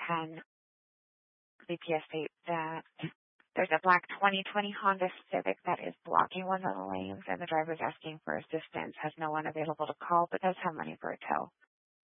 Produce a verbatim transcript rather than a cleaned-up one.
ten, the P S states that there's a black twenty twenty Honda Civic that is blocking one of the lanes, and the driver is asking for assistance, has no one available to call, but does have money for a tow.